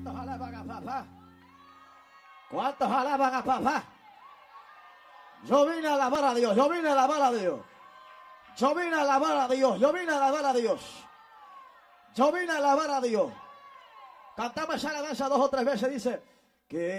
¿Cuántos alaban a papá? ¿Cuántos alaban a papá? Yo vine a alabar a Dios, yo vine a alabar a Dios. Yo vine a alabar a Dios, yo vine a alabar a Dios. Yo vine a alabar a Dios. Cantamos esa alabanza 2 o 3 veces, dice que